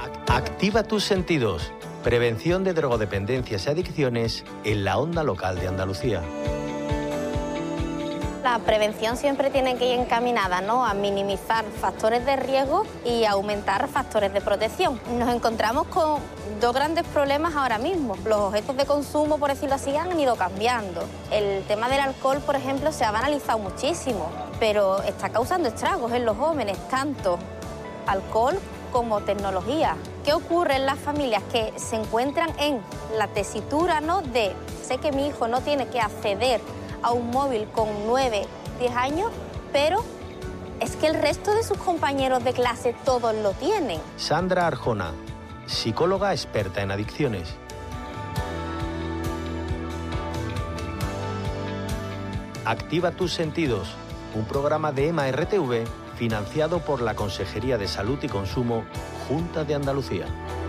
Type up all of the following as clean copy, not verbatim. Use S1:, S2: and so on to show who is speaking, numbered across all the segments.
S1: Activa tus sentidos. Prevención de drogodependencias y adicciones en la onda local de Andalucía.
S2: La prevención siempre tiene que ir encaminada, ¿no?, a minimizar factores de riesgo y aumentar factores de protección. Nos encontramos con dos grandes problemas ahora mismo. Los objetos de consumo, por decirlo así, han ido cambiando. El tema del alcohol, por ejemplo, se ha banalizado muchísimo, pero está causando estragos en los jóvenes, tanto alcohol como tecnología. ¿Qué ocurre en las familias que se encuentran en la tesitura, ¿no?, de sé que mi hijo no tiene que acceder a un móvil con 9, 10 años, pero es que el resto de sus compañeros de clase todos lo tienen?
S1: Sandra Arjona, psicóloga experta en adicciones. Activa tus sentidos, un programa de EMA RTV financiado por la Consejería de Salud y Consumo, Junta de Andalucía.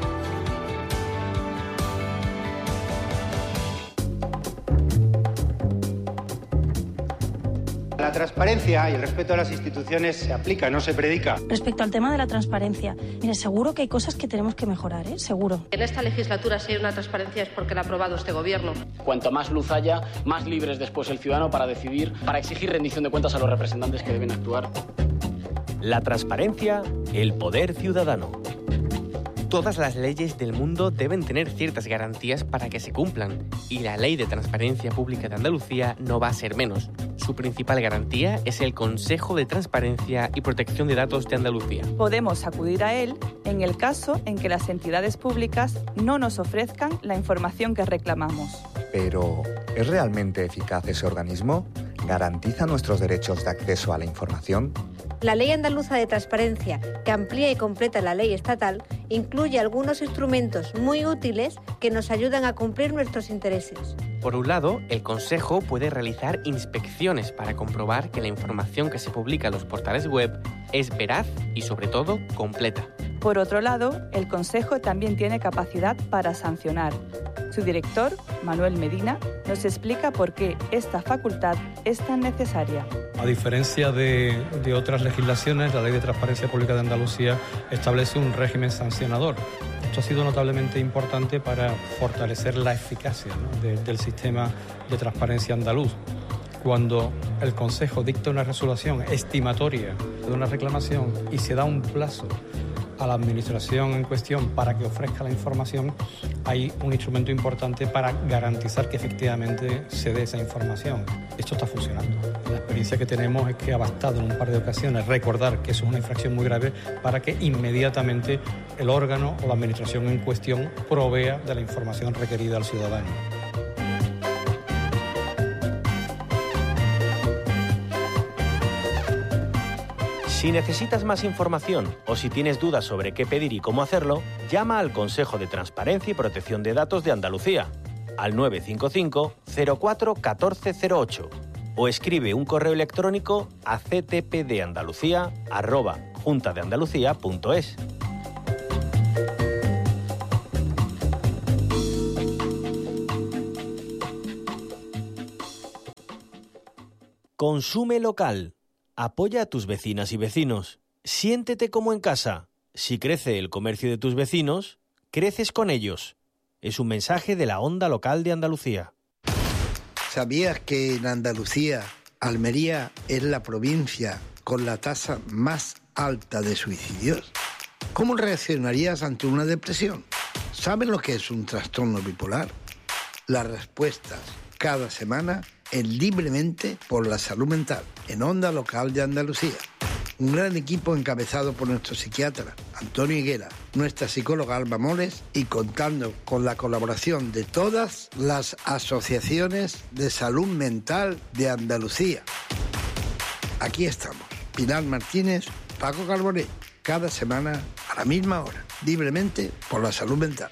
S3: La transparencia y el respeto a las instituciones se aplica, no se predica.
S4: Respecto al tema de la transparencia, mire, seguro que hay cosas que tenemos que mejorar, seguro.
S5: En esta legislatura, si hay una transparencia es porque la ha aprobado este gobierno.
S6: Cuanto más luz haya, más libre es después el ciudadano para decidir, para exigir rendición de cuentas a los representantes que deben actuar.
S1: La transparencia, el poder ciudadano.
S7: Todas las leyes del mundo deben tener ciertas garantías para que se cumplan, y la Ley de Transparencia Pública de Andalucía no va a ser menos. Su principal garantía es el Consejo de Transparencia y Protección de Datos de Andalucía.
S8: Podemos acudir a él en el caso en que las entidades públicas no nos ofrezcan la información que reclamamos.
S9: Pero, ¿es realmente eficaz ese organismo? ¿Garantiza nuestros derechos de acceso a la información?
S10: La Ley Andaluza de Transparencia, que amplía y completa la ley estatal, incluye algunos instrumentos muy útiles que nos ayudan a cumplir nuestros intereses.
S7: Por un lado, el Consejo puede realizar inspecciones para comprobar que la información que se publica en los portales web es veraz y, sobre todo, completa.
S8: Por otro lado, el Consejo también tiene capacidad para sancionar. Su director, Manuel Medina, nos explica por qué esta facultad es tan necesaria.
S11: A diferencia de otras legislaciones, la Ley de Transparencia Pública de Andalucía establece un régimen sancionador. Esto ha sido notablemente importante para fortalecer la eficacia, ¿no?, del sistema de transparencia andaluz. Cuando el Consejo dicta una resolución estimatoria de una reclamación y se da un plazo a la administración en cuestión para que ofrezca la información, hay un instrumento importante para garantizar que efectivamente se dé esa información. Esto está funcionando. La experiencia que tenemos es que ha bastado en un par de ocasiones recordar que eso es una infracción muy grave para que inmediatamente el órgano o la administración en cuestión provea de la información requerida al ciudadano.
S1: Si necesitas más información o si tienes dudas sobre qué pedir y cómo hacerlo, llama al Consejo de Transparencia y Protección de Datos de Andalucía, al 955 04 1408, o escribe un correo electrónico a ctpdandalucía@juntadeandalucía.es. Consume local. Apoya a tus vecinas y vecinos. Siéntete como en casa. Si crece el comercio de tus vecinos, creces con ellos. Es un mensaje de la onda local de Andalucía.
S12: ¿Sabías que en Andalucía, Almería es la provincia con la tasa más alta de suicidios? ¿Cómo reaccionarías ante una depresión? ¿Sabes lo que es un trastorno bipolar? Las respuestas cada semana en Libremente por la Salud Mental, en Onda Local de Andalucía. Un gran equipo encabezado por nuestro psiquiatra Antonio Higuera, nuestra psicóloga Alba Moles y contando con la colaboración de todas las asociaciones de salud mental de Andalucía. Aquí estamos, Pilar Martínez, Paco Carboné, cada semana a la misma hora, Libremente por la Salud Mental.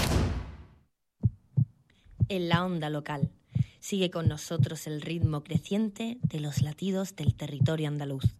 S13: En la Onda Local. Sigue con nosotros el ritmo creciente de los latidos del territorio andaluz.